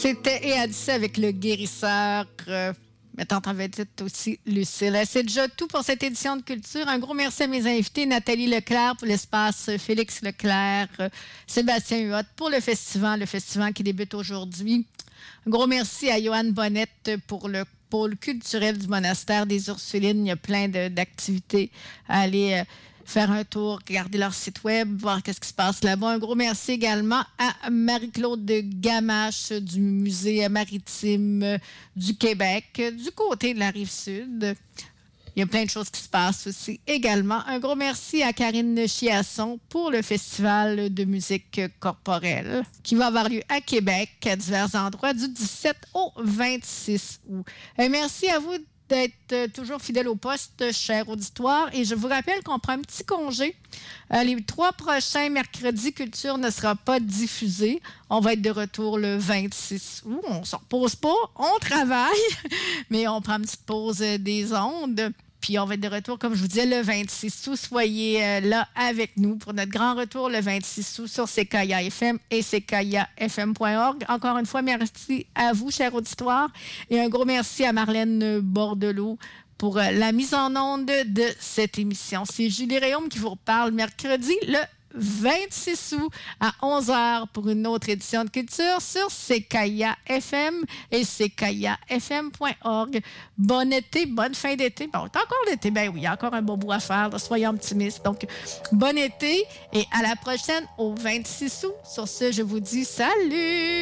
C'était Et Addis avec le guérisseur. Mettant en vedette aussi Lucille. C'est déjà tout pour cette édition de Culture. Un gros merci à mes invités, Nathalie Leclerc pour l'espace Félix Leclerc, Sébastien Huot pour le festival qui débute aujourd'hui. Un gros merci à Joanne Bonnette pour le pôle culturel du monastère des Ursulines. Il y a plein d'activités à aller faire un tour, regarder leur site web, voir qu'est-ce qui se passe là-bas. Un gros merci également à Marie-Claude Gamache du Musée maritime du Québec, du côté de la Rive-Sud. Il y a plein de choses qui se passent aussi également. Un gros merci à Karine Chiasson pour le Festival de musique corporelle qui va avoir lieu à Québec, à divers endroits, du 17 au 26 août. Merci à vous d'être toujours fidèle au poste, cher auditoire. Et je vous rappelle qu'on prend un petit congé. Les 3 prochains mercredis, Culture ne sera pas diffusée. On va être de retour le 26 août. On ne se repose pas, on travaille, mais on prend une petite pause des ondes. Puis on va être de retour, comme je vous disais, le 26 août. Soyez là avec nous pour notre grand retour le 26 août sur CKIA FM et CKIAFM.org. Encore une fois, merci à vous, cher auditoire. Et un gros merci à Marlène Bordelot pour la mise en onde de cette émission. C'est Julie Réaume qui vous reparle mercredi le 26 août à 11h pour une autre édition de Culture sur CKIA FM et CKIAFM.org. Bon été, bonne fin d'été. Bon, c'est encore l'été, ben oui, il y a encore un bon bout à faire, là, soyons optimistes. Donc, bon été et à la prochaine au 26 août. Sur ce, je vous dis salut!